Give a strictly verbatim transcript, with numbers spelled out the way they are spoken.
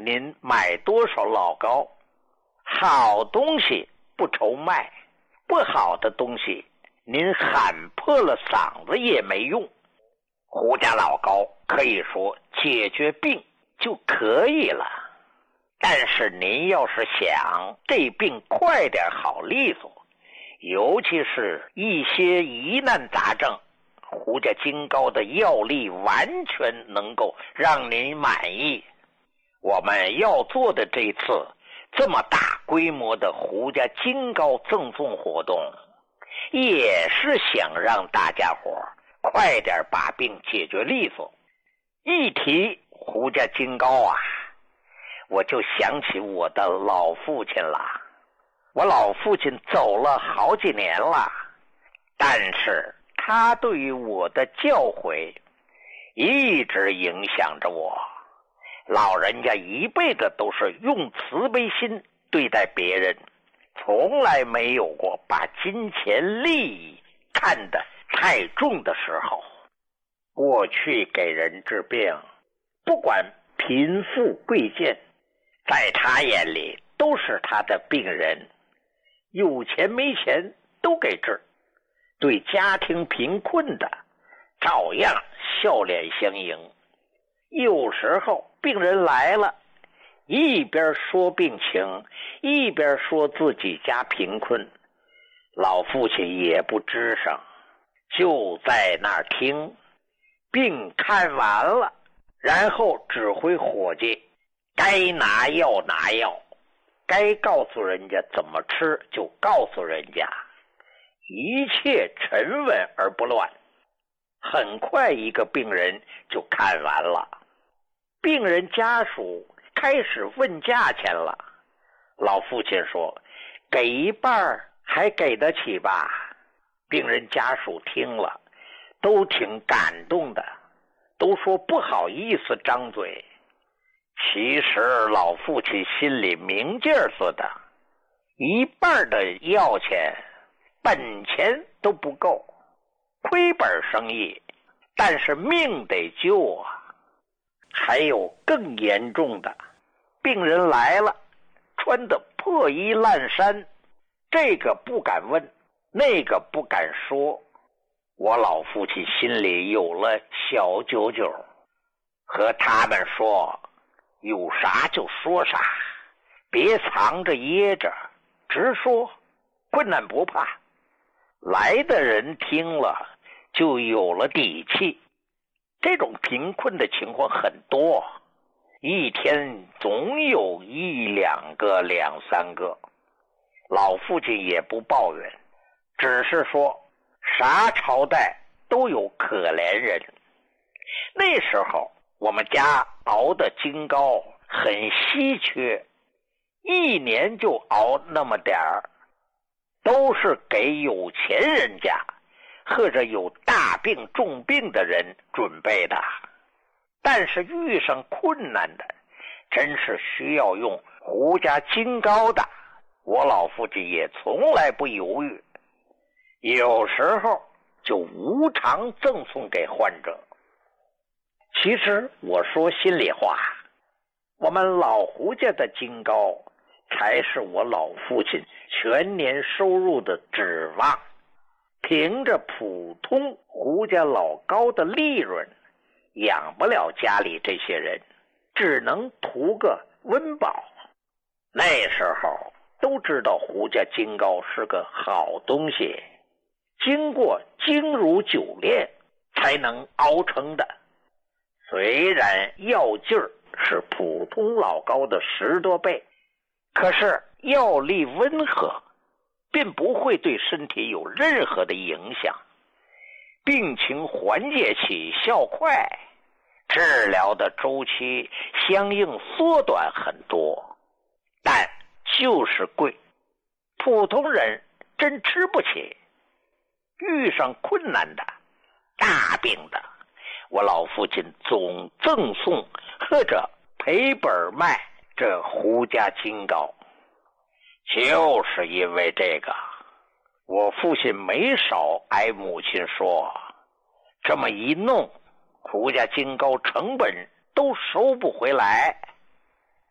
您买多少老膏，好东西不愁卖，不好的东西您喊破了嗓子也没用。胡家老膏可以说解决病就可以了，但是您要是想这病快点好利索，尤其是一些疑难杂症，胡家金膏的药力完全能够让您满意。我们要做的这次这么大规模的胡家金膏赠送活动，也是想让大家伙快点把病解决利索。一提胡家金膏啊，我就想起我的老父亲了。我老父亲走了好几年了，但是他对于我的教诲一直影响着我。老人家一辈子都是用慈悲心对待别人，从来没有过把金钱利益看得太重的时候。过去给人治病，不管贫富贵贱，在他眼里都是他的病人，有钱没钱都给治。对家庭贫困的照样笑脸相迎。有时候病人来了，一边说病情，一边说自己家贫困，老父亲也不吱声，就在那儿听。病看完了，然后指挥伙计该拿药拿药，该告诉人家怎么吃就告诉人家，一切沉稳而不乱。很快一个病人就看完了，病人家属开始问价钱了。老父亲说，给一半还给得起吧？病人家属听了都挺感动的，都说不好意思张嘴。其实老父亲心里明镜似的，一半的药钱本钱都不够，亏本生意，但是命得救啊。还有更严重的，病人来了，穿得破衣烂衫，这个不敢问，那个不敢说。我老父亲心里有了小九九，和他们说，有啥就说啥，别藏着掖着，直说，困难不怕。来的人听了就有了底气。这种贫困的情况很多，一天总有一两个两三个。老父亲也不抱怨，只是说啥朝代都有可怜人。那时候我们家熬的金膏很稀缺，一年就熬那么点儿，都是给有钱人家或者有大病重病的人准备的。但是遇上困难的，真是需要用胡家金膏的，我老父亲也从来不犹豫，有时候就无偿赠送给患者。其实我说心里话，我们老胡家的金膏才是我老父亲全年收入的指望。凭着普通胡家老膏的利润，养不了家里这些人，只能图个温饱。那时候都知道胡家金膏是个好东西，经过精茹久炼才能熬成的。虽然药劲儿是普通老膏的十多倍，可是药力温和，并不会对身体有任何的影响，病情缓解起效快，治疗的周期相应缩短很多，但就是贵，普通人真吃不起。遇上困难的大病的，我老父亲总赠送或者赔本卖这胡家金膏。就是因为这个，我父亲没少挨母亲说，这么一弄，胡家金膏成本都收不回来。